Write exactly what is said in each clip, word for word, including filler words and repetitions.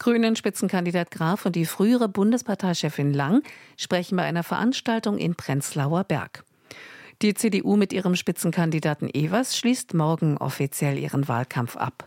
Grünen-Spitzenkandidat Graf und die frühere Bundesparteichefin Lang sprechen bei einer Veranstaltung in Prenzlauer Berg. Die C D U mit ihrem Spitzenkandidaten Evers schließt morgen offiziell ihren Wahlkampf ab.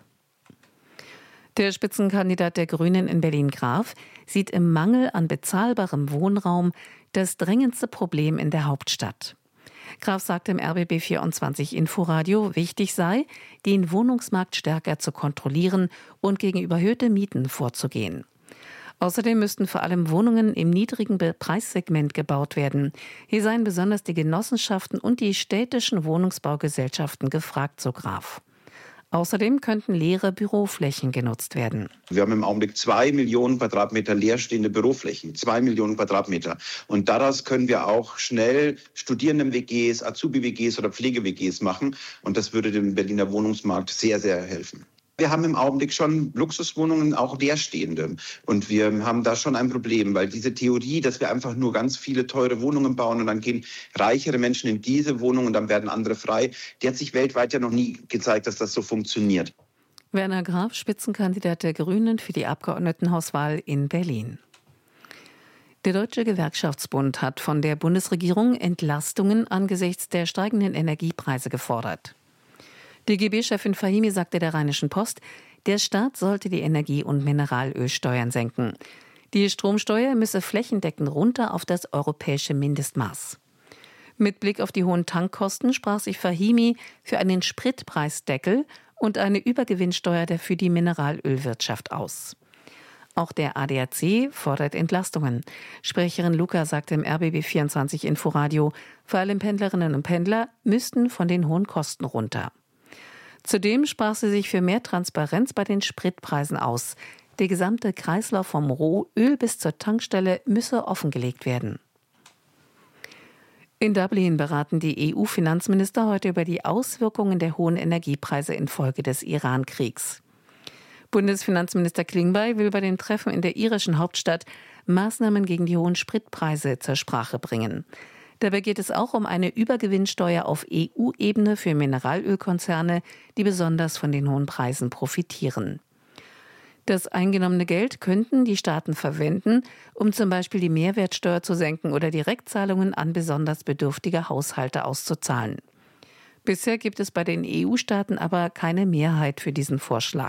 Der Spitzenkandidat der Grünen in Berlin Graf sieht im Mangel an bezahlbarem Wohnraum das drängendste Problem in der Hauptstadt. Graf sagte im R B B vierundzwanzig Inforadio, wichtig sei, den Wohnungsmarkt stärker zu kontrollieren und gegen überhöhte Mieten vorzugehen. Außerdem müssten vor allem Wohnungen im niedrigen Preissegment gebaut werden. Hier seien besonders die Genossenschaften und die städtischen Wohnungsbaugesellschaften gefragt, so Graf. Außerdem könnten leere Büroflächen genutzt werden. Wir haben im Augenblick zwei Millionen Quadratmeter leerstehende Büroflächen. Zwei Millionen Quadratmeter. Und daraus können wir auch schnell Studierenden-W Gs, Azubi-W Gs oder Pflege-W Gs machen. Und das würde dem Berliner Wohnungsmarkt sehr, sehr helfen. Wir haben im Augenblick schon Luxuswohnungen, auch leerstehende. Und wir haben da schon ein Problem, weil diese Theorie, dass wir einfach nur ganz viele teure Wohnungen bauen und dann gehen reichere Menschen in diese Wohnung und dann werden andere frei, die hat sich weltweit ja noch nie gezeigt, dass das so funktioniert. Werner Graf, Spitzenkandidat der Grünen für die Abgeordnetenhauswahl in Berlin. Der Deutsche Gewerkschaftsbund hat von der Bundesregierung Entlastungen angesichts der steigenden Energiepreise gefordert. Die G B-Chefin Fahimi sagte der Rheinischen Post, der Staat sollte die Energie- und Mineralölsteuern senken. Die Stromsteuer müsse flächendeckend runter auf das europäische Mindestmaß. Mit Blick auf die hohen Tankkosten sprach sich Fahimi für einen Spritpreisdeckel und eine Übergewinnsteuer für die Mineralölwirtschaft aus. Auch der A D A C fordert Entlastungen. Sprecherin Luca sagte im R B B vierundzwanzig Inforadio, vor allem Pendlerinnen und Pendler müssten von den hohen Kosten runter. Zudem sprach sie sich für mehr Transparenz bei den Spritpreisen aus. Der gesamte Kreislauf vom Rohöl bis zur Tankstelle müsse offengelegt werden. In Dublin beraten die E U-Finanzminister heute über die Auswirkungen der hohen Energiepreise infolge des Iran-Kriegs. Bundesfinanzminister Klingbeil will bei dem Treffen in der irischen Hauptstadt Maßnahmen gegen die hohen Spritpreise zur Sprache bringen. Dabei geht es auch um eine Übergewinnsteuer auf E U-Ebene für Mineralölkonzerne, die besonders von den hohen Preisen profitieren. Das eingenommene Geld könnten die Staaten verwenden, um zum Beispiel die Mehrwertsteuer zu senken oder Direktzahlungen an besonders bedürftige Haushalte auszuzahlen. Bisher gibt es bei den E U-Staaten aber keine Mehrheit für diesen Vorschlag.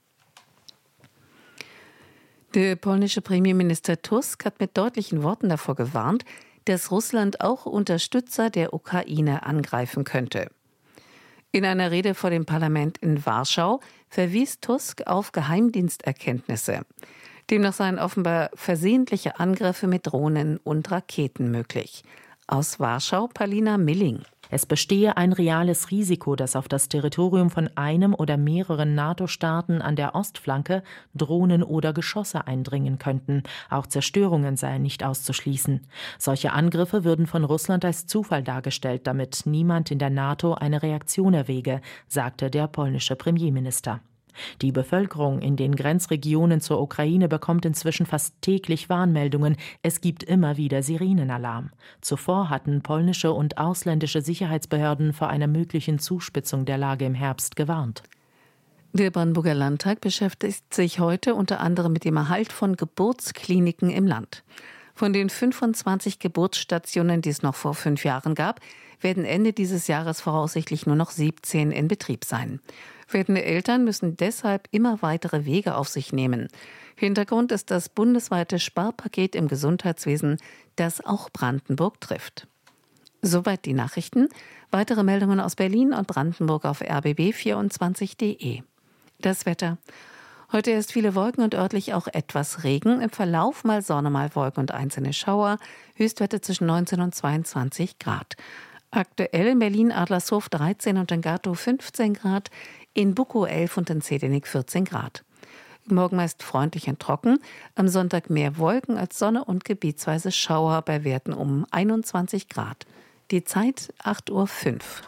Der polnische Premierminister Tusk hat mit deutlichen Worten davor gewarnt, dass Russland auch Unterstützer der Ukraine angreifen könnte. In einer Rede vor dem Parlament in Warschau verwies Tusk auf Geheimdiensterkenntnisse. Demnach seien offenbar versehentliche Angriffe mit Drohnen und Raketen möglich. Aus Warschau, Palina Milling. Es bestehe ein reales Risiko, dass auf das Territorium von einem oder mehreren NATO-Staaten an der Ostflanke Drohnen oder Geschosse eindringen könnten. Auch Zerstörungen seien nicht auszuschließen. Solche Angriffe würden von Russland als Zufall dargestellt, damit niemand in der NATO eine Reaktion erwäge, sagte der polnische Premierminister. Die Bevölkerung in den Grenzregionen zur Ukraine bekommt inzwischen fast täglich Warnmeldungen. Es gibt immer wieder Sirenenalarm. Zuvor hatten polnische und ausländische Sicherheitsbehörden vor einer möglichen Zuspitzung der Lage im Herbst gewarnt. Der Brandenburger Landtag beschäftigt sich heute unter anderem mit dem Erhalt von Geburtskliniken im Land. Von den fünfundzwanzig Geburtsstationen, die es noch vor fünf Jahren gab, werden Ende dieses Jahres voraussichtlich nur noch siebzehn in Betrieb sein. Werdende Eltern müssen deshalb immer weitere Wege auf sich nehmen. Hintergrund ist das bundesweite Sparpaket im Gesundheitswesen, das auch Brandenburg trifft. Soweit die Nachrichten. Weitere Meldungen aus Berlin und Brandenburg auf r b b vierundzwanzig punkt d e. Das Wetter. Heute erst viele Wolken und örtlich auch etwas Regen. Im Verlauf mal Sonne, mal Wolken und einzelne Schauer. Höchstwerte zwischen neunzehn und zweiundzwanzig Grad. Aktuell in Berlin-Adlershof dreizehn und in Gatow fünfzehn Grad, in Bukow elf und in Zedenik vierzehn Grad. Morgen meist freundlich und trocken, am Sonntag mehr Wolken als Sonne und gebietsweise Schauer bei Werten um einundzwanzig Grad. Die Zeit acht Uhr fünf.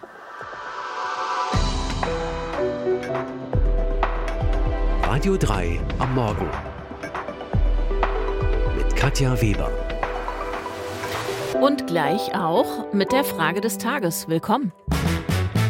Radio drei am Morgen mit Katja Weber. Und gleich auch mit der Frage des Tages. Willkommen.